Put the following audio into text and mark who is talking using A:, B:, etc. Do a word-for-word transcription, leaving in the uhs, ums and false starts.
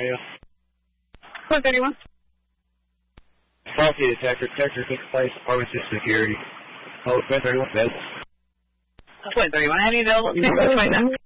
A: Radio.
B: Point thirty-one.
A: Policy detector, detector takes place, apartment six security. Oh, point thirty-one, beds.
B: Point thirty-one, any available? Right now.